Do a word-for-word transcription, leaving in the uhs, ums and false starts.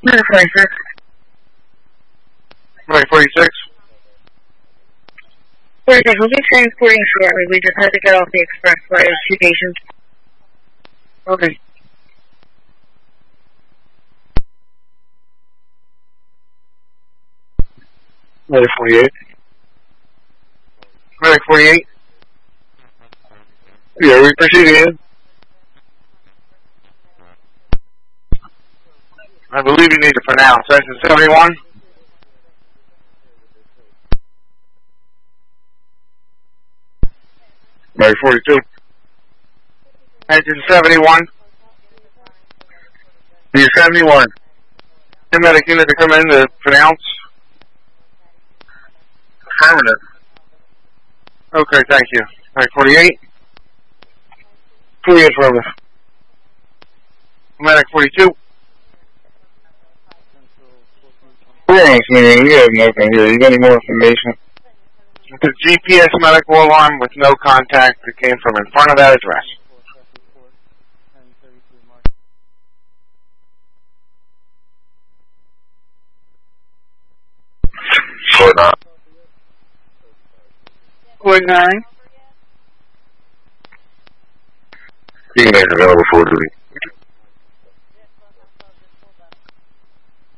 Medic forty-six. Medic forty-six. forty-six, we'll be transporting shortly. We just had to get off the expressway. Two patients. Okay. Medic forty-eight. Medic forty-eight. Yeah, we proceeding in. I believe you need to pronounce. Section seventy-one. Medic forty-two. Engine seventy-one. B seventy-one. The medic unit to come in to pronounce. Affirmative. Okay, thank you. Medic forty-eight. Fully affirmative. Medic forty-two. Thanks, man. You have nothing here. You got any more information? The G P S medical alarm with no contact that came from in front of that address. Four nine. Four nine. Teammates available for duty.